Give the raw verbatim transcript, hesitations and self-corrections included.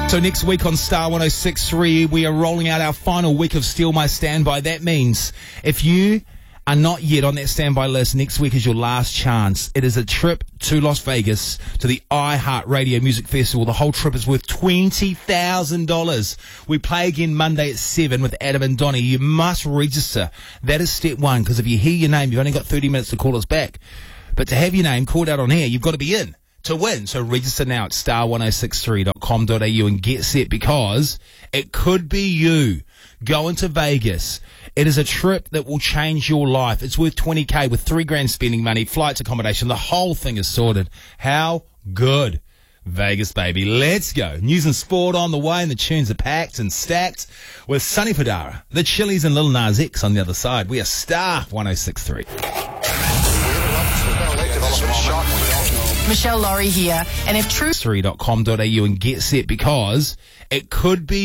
So next week on Star one oh six point three, we are rolling out our final week of Steal My Standby. That means if you are not yet on that standby list, next week is your last chance. It is a trip to Las Vegas to the iHeartRadio Music Festival. The whole trip is worth twenty thousand dollars. We play again Monday at seven with Adam and Donnie. You must register. That is step one, because if you hear your name, you've only got thirty minutes to call us back. But to have your name called out on air, you've got to be in to win. So register now at star one oh six three dot com dot a u and get set, because it could be you going to Vegas. It is a trip that will change your life. It's worth twenty K with three grand spending money, flights, accommodation. The whole thing is sorted. How good? Vegas, baby. Let's go. News and sport on the way, and the tunes are packed and stacked with Sonny Fodera, the Chili's, and Lil Nas X on the other side. We are Star one oh six point three. Michelle Laurie here, and if true three dot com dot a u and get set, because it could be